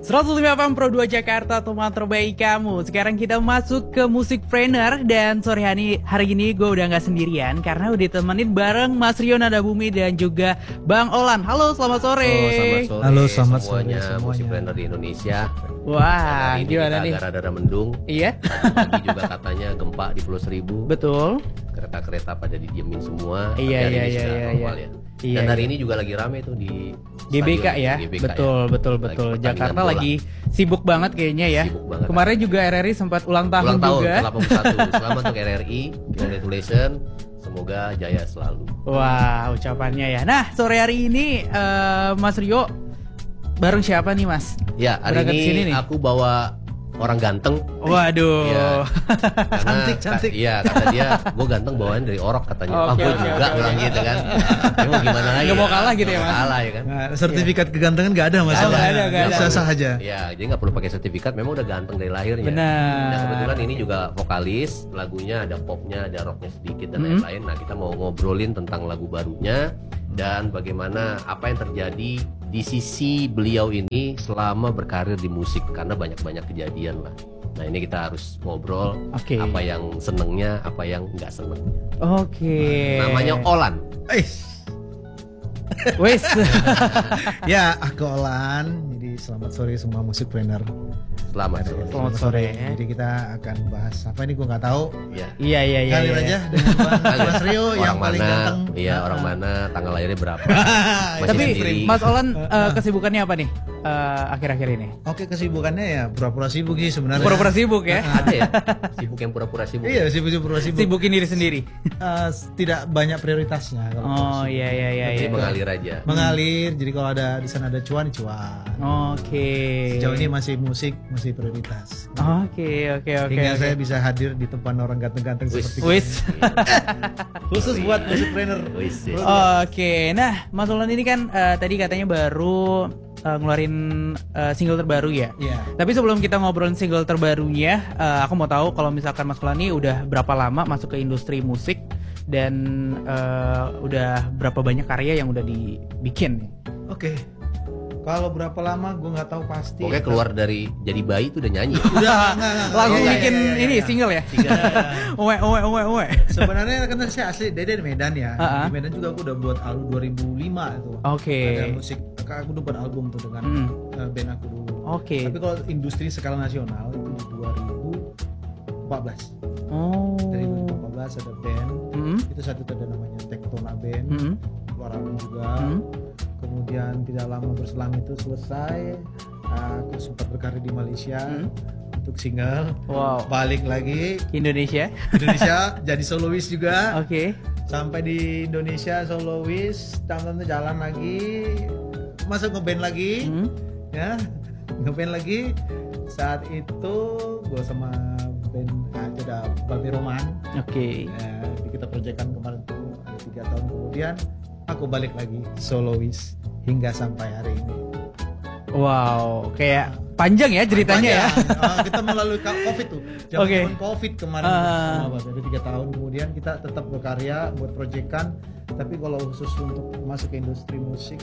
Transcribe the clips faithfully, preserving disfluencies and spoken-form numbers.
seratus lima F M Pro dua Jakarta, teman terbaik kamu. Sekarang kita masuk ke Musikpreneur. Dan sore hari, hari ini gue udah gak sendirian, karena udah ditemenin bareng Mas Rio Nadabumi dan juga Bang Olan. Halo, selamat sore. Oh, selamat sore. Halo, selamat semuanya, sore semuanya. Musikpreneur di Indonesia. Wah, ini gimana nih? Agak-agak mendung. Iya. Tadi juga katanya gempa di Pulau Seribu. Betul. Kereta-kereta pada didiemin semua. Iya, Hari iya, ini iya, sudah iya, normal iya. ya. Iya, Dan hari iya. ini juga lagi rame tuh di G B K stadion, ya, G B K betul, ya. betul, Lagi betul. pertandingan Jakarta bola. lagi sibuk banget kayaknya ya. Sibuk banget. Kemarin juga R R I sempat ulang tahun Ulang tahun juga. ke delapan puluh satu. Selamat untuk R R I, congratulations. Semoga jaya selalu. Wah, ucapannya ya. Nah, sore hari ini eh, Mas Rio bareng siapa nih, Mas? Ya, hari Berangkat ini, sini nih. aku bawa orang ganteng. Waduh. Iya. Karena Cantik, ka- cantik. Iya, kata dia, gue ganteng bawaan dari orok katanya. Ah, Oke, gue oke, juga oke, bilang oke. gitu kan. Ya, mau gimana lagi? Nggak mau kalah gitu ya, Nggak mau Mas? Kalah ya kan. Nah, sertifikat kegantengan nggak ada mas. Nggak ada, nggak ada, nggak Sah-sah ada. aja. Ya, jadi nggak perlu pakai sertifikat. Memang udah ganteng dari lahirnya. Benar. Nah, kebetulan ini juga vokalis. Lagunya ada popnya, ada rocknya sedikit dan Mhm. lain-lain. Nah, kita mau ngobrolin tentang lagu barunya dan bagaimana apa yang terjadi di sisi beliau ini selama berkarir di musik, karena banyak-banyak kejadian lah. Nah, ini kita harus ngobrol Oke. apa yang senengnya, apa yang nggak senengnya. Oke. Namanya Olan. Eh, Wes. ya aku Olan. Jadi selamat sore semua musikpreneur. Selamat sore. Selamat sore. Jadi kita akan bahas apa ini gue nggak tahu. Ya. Iya, iya, iya. Kalir iya. aja dengan Bang Mas Rio yang Orang paling mana? ganteng. Iya, Ah, orang ah. mana, tanggal lahirnya berapa? Masih Tapi sendiri. Mas Olan eh, kesibukannya apa nih eh, akhir-akhir ini? Oke, kesibukannya ya pura-pura sibuk sih sebenarnya. Pura-pura sibuk ya? Ada ya? Sibuk yang pura-pura sibuk. Iya, sibuk-sibuk sibuk. Sibukin diri sendiri. Eh, tidak banyak prioritasnya. kalau Oh sibuk. iya iya iya. Jadi iya. mengalir aja. Mengalir. Jadi kalau ada di sana ada cuan, cuan. Oke. Sejauh ini masih musik, masih prioritas. Oke oke oke. Hingga oke. saya bisa hadir di depan orang ganteng-ganteng Wis. seperti Wis. khusus buat musikpreneur. Wis, wis. Oke, nah Mas Olan ini kan eh, tadi katanya baru eh, ngeluarin eh, single terbaru ya. Iya. Tapi sebelum kita ngobrolin single terbarunya, eh, aku mau tahu kalau misalkan Mas Olan ini udah berapa lama masuk ke industri musik dan eh, udah berapa banyak karya yang udah dibikin nih? Oke. Kalau berapa lama gue nggak tahu pasti. Pokoknya keluar dari jadi bayi itu udah nyanyi. Udah nggak, nggak, nggak. Langsung Iya, iya, bikin iya, iya, ini iya. single ya? Owe owe owe owe. Sebenarnya kan saya asli dari Medan ya. Ah, ah. Di Medan juga aku udah buat album dua ribu lima itu. Oke. Ada musik, aku udah buat album tuh dengan Hmm. eh, band aku dulu. Oke. Tapi kalau industri skala nasional itu di dua ribu empat belas. Oh. Dari dua ribu empat belas ada band. Hmm. Itu satu ada namanya Tektona Band. Hmm. Keluar album juga. Hmm. Kemudian tidak lama berselang itu selesai, aku sempat berkarir di Malaysia Hmm. untuk single. Wow. Balik lagi Indonesia. Indonesia jadi soloist juga. Oke. Sampai di Indonesia soloist, tahun-tahun jalan lagi, masuk ngeband lagi, Hmm. ya ngeband lagi. Saat itu gue sama band aja ada Babi Roman. Oke. Ya, kita proyekkan kemarin tuh ada tiga tahun kemudian aku balik lagi soloist hingga sampai hari ini. Wow, kayak panjang ya ceritanya ya. Panjang. Ah, kita melalui ka- covid tuh, zaman Oke. covid kemarin Ah. tuh, sama Babe. Ada tiga tahun kemudian kita tetap berkarya buat proyekan. Tapi kalau khusus untuk masuk ke industri musik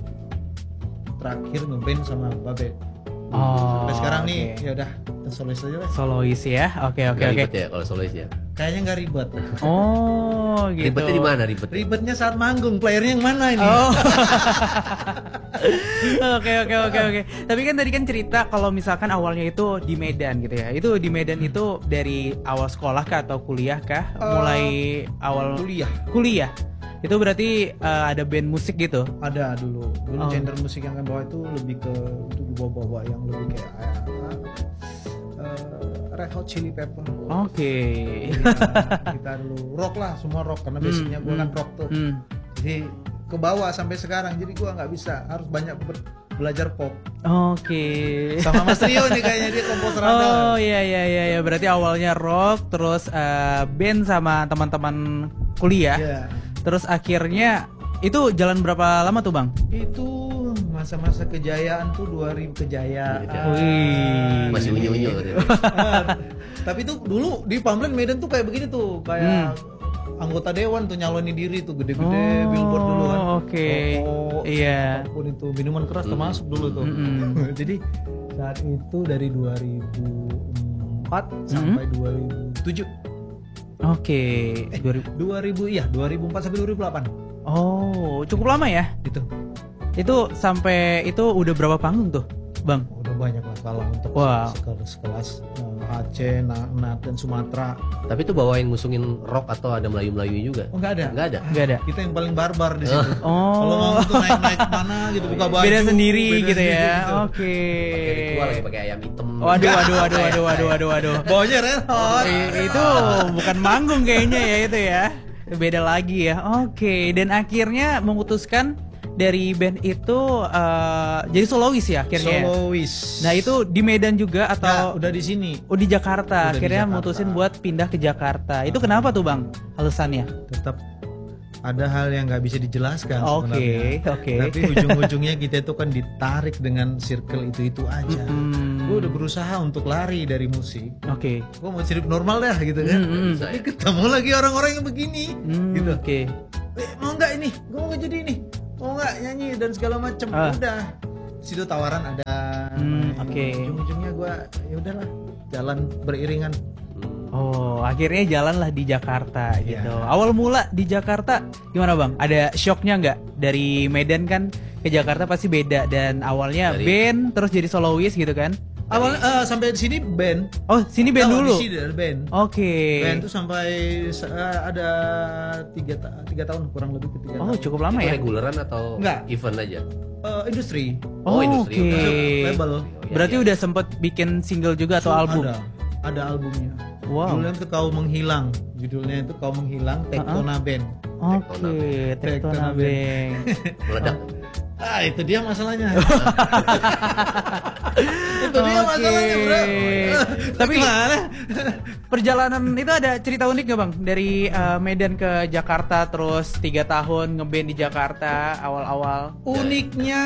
terakhir ngeband sama Babe. Oh. Sampai sekarang nih oke. ya udah kita soloist aja lah. Solois ya. Oke oke Nggak oke. ribet ya kalau soloist ya. Kayaknya nggak ribet. Oh, gitu. Ribetnya di mana ribetnya? Ribetnya saat manggung, playernya yang mana ini? Oh. Oke oke oke oke. Tapi kan tadi kan cerita kalau misalkan awalnya itu di Medan gitu ya. Itu di Medan itu dari awal sekolah kah atau kuliah kah? Mulai awal Kuliah. kuliah. Itu berarti eh, ada band musik gitu. Ada dulu. Dulu Oh. genre musik yang kami bawa itu lebih ke untuk bawa-bawa yang lebih kayak uh, uh, Red Hot Chili Pepper. Oke. Kita, kita dulu rock lah, semua rock karena basicnya Hmm, gue kan hmm, rock tuh. Hmm. Jadi ke bawah sampai sekarang. Jadi gue nggak bisa, harus banyak ber- belajar pop. Oke. Sama Mas Rio nih kayaknya dia komposer andal. Oh iya iya iya iya. Berarti awalnya rock, terus eh, band sama teman-teman kuliah. Iya. Terus akhirnya itu jalan berapa lama tuh, Bang? Itu masa-masa kejayaan tuh dua ribu kejayaan. Wih. Masih unyu-unyu gitu. Tapi itu dulu di Pamlen Medan tuh kayak begini tuh, kayak anggota dewan tuh nyalonin diri tuh gede-gede Oh, billboard dulu kan. oke. Rokok, Iya. apapun itu minuman keras termasuk dulu tuh. Mm-mm. Jadi Saat itu dari dua ribu empat sampai dua ribu tujuh. Oke. Eh, dua ribu dua ribu iya, dua ribu empat sampai dua ribu delapan. Oh, cukup lama ya? Gitu. Itu sampai itu udah berapa panggung tuh, Bang? Udah banyak lah kalau untuk Wow. sekelas-sekelas uh, Aceh, Nat dan Sumatera. Tapi itu bawain ngusungin rock atau ada Melayu-Melayu juga? Oh enggak ada. Enggak ada. Enggak ada. Kita yang paling barbar di situ. Oh. Kalau mau tuh naik-naik mana gitu buka baju. Beda sendiri beda gitu sendiri ya. gitu. Oke. Pakai ritual lagi pakai ayam hitam. Waduh, waduh, waduh, waduh, waduh, waduh, waduh. Baunya red hot. I- itu bukan manggung kayaknya ya itu ya. Beda lagi ya. Oke, dan akhirnya memutuskan dari band itu eh, jadi solois ya akhirnya. ya? Solois. Nah, itu di Medan juga Nah, atau udah di sini. oh di Jakarta. Udah di Akhirnya Jakarta. mutusin buat pindah ke Jakarta. Itu kenapa tuh, Bang? Alasannya? Tetap ada hal yang nggak bisa dijelaskan Oke, sebenarnya. oke. Tapi ujung-ujungnya kita itu kan ditarik dengan circle itu-itu aja. Hmm. Gue udah berusaha untuk lari dari musik. Oke. Gue mau hidup normal dah gitu kan. Hmm, hmm. Tapi ketemu lagi orang-orang yang begini. Hmm, Gitu. Oke. Eh, mau nggak ini? Gue mau nggak jadi ini. Mau nggak nyanyi dan segala macem. Ah. Udah. Situ tawaran ada. Hmm, Nah, oke. Ujung-ujungnya gue ya udahlah jalan beriringan. Oh, akhirnya jalanlah di Jakarta Iya. gitu. Awal mula di Jakarta gimana, Bang? Ada shocknya nggak? Dari Medan kan ke Jakarta pasti beda, dan awalnya Dari- band terus jadi solois gitu kan? Awal eh, sampai di sini band. Oh, sini band Oh, dulu. Di sini ada band. Oke. Band tuh sampai eh, ada tiga, ta- tiga tahun kurang lebih ketiga Oh, tahun. cukup lama Itu ya? reguleran atau Enggak. event aja? Eh, industri. Oh, Oh, industri, oke. oke. Label. Oh, iya, Berarti iya. udah sempet bikin single juga atau album? Ada, ada albumnya. Wow. Judulnya itu Kau Menghilang. Judulnya itu Kau Menghilang, Tektona Band. Oke, Tektona Tektona Band. Meledak. Ah, itu dia masalahnya. Itu dia Oke. masalahnya, Bro. Tapi gimana? perjalanan itu ada cerita unik gak, Bang? Dari eh, Medan ke Jakarta terus tiga tahun ngeband di Jakarta awal-awal. Uniknya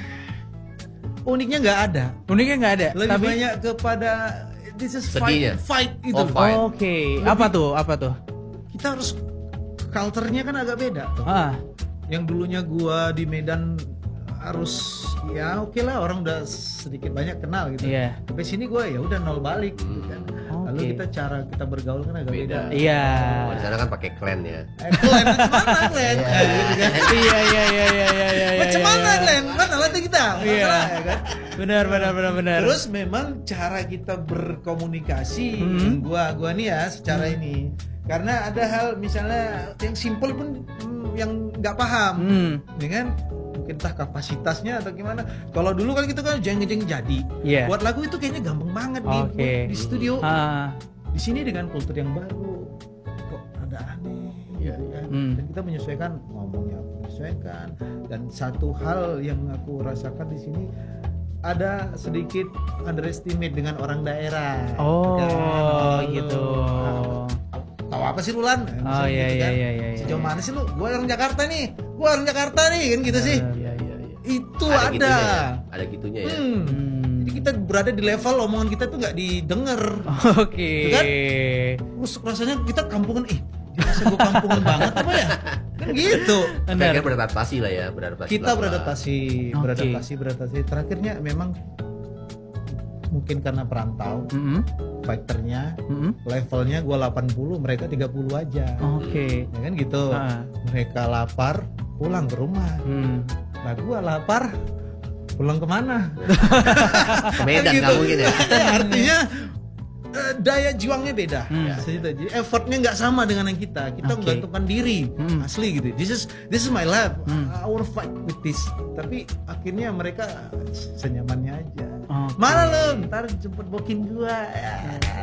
Uniknya nggak ada. Uniknya nggak ada. Lebih tapi banyak kepada this is Sedihnya. fight, fight itu. Oh, fight. Oke, apa tuh? Apa tuh? Kita harus culture-nya kan agak beda tuh. Ah, Yang dulunya gua di Medan harus ya oke lah orang udah sedikit banyak kenal gitu. Iya. Sampai sini gua ya udah nol balik gitu kan. Lalu Oke. kita cara kita bergaul kan agak beda. Beda. iya. Oh, di sana kan pakai clan ya. Eh, Glenn, macam mana Glenn? Eh, gitu kan. Iya, iya, iya, iya, iya, iya. Macam iya, mana iya. Glenn? Mana latih kita? Iya. Masalah, ya kan? Benar, benar, benar, benar. Terus memang cara kita berkomunikasi Hmm. yang gua gua nih ya secara ini karena ada hal misalnya yang simple pun hmm, yang nggak paham, Hmm. ya kan? Mungkin entah kapasitasnya atau gimana. Kalau dulu kan gitu kan jeng-jeng jadi. Iya. Buat lagu itu kayaknya gampang banget nih Oke. buat di studio. Ah, Di sini dengan kultur yang baru kok ada aneh gitu kan. Hmm. Dan kita menyesuaikan ngomongnya menyesuaikan dan satu hal yang aku rasakan di sini ada sedikit underestimate dengan orang daerah. Oh, Dan, gitu. "Ah, tahu apa sih lu Lan?" Oh, Misalnya iya, gitu iya, kan. iya, iya, iya. Sejauh mana sih lu? Gua orang Jakarta nih. Gua orang Jakarta nih kan gitu sih. Iya, iya, iya. Itu Ada ada. gitunya ya. Ada gitunya ya. Hmm. Hmm. Jadi kita berada di level omongan kita tuh nggak didengar. Oke. Itu kan? Terus rasanya kita kampungan, ih dirasa gue kampungan banget apa ya? Kan gitu. Tapi Benar. akhirnya beradaptasi lah ya, beradaptasi. Kita pelan-pelan. beradaptasi, Oke. beradaptasi, beradaptasi. Terakhirnya memang mungkin karena perantau, Mm-mm. fighternya, Mm-mm. levelnya gue delapan puluh, mereka tiga puluh aja. Oke. Ya kan gitu. Ah. Mereka lapar, pulang ke rumah. Hmm. Nah gue lapar, pulang kemana? Ke Medan Kan nggak mungkin ya. Artinya eh, daya juangnya beda. Hmm. Ya, segitu. Jadi effortnya nggak sama dengan yang kita. Kita Oke. menggantungkan diri Hmm. asli gitu. This is this is my life. Hmm. I wanna fight with this. Tapi akhirnya mereka senyamannya aja. Oke. Mana lo? Ntar jemput bokin gua. Ya.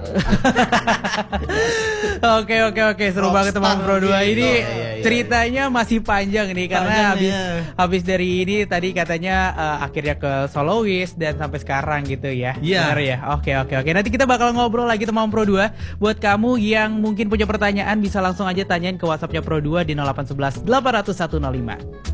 Oke, oke, oke, seru Rockstar banget teman Pro dua gitu. ini. Iya, iya, iya. Ceritanya masih panjang nih karena Panjang, habis iya. habis dari ini tadi katanya eh, akhirnya ke solois dan sampai sekarang gitu ya. Iya. Benar ya. Oke, oke, oke. Nanti kita bakal ngobrol lagi teman Pro dua. Buat kamu yang mungkin punya pertanyaan bisa langsung aja tanyain ke WhatsAppnya Pro dua di nol delapan satu satu delapan nol satu nol lima.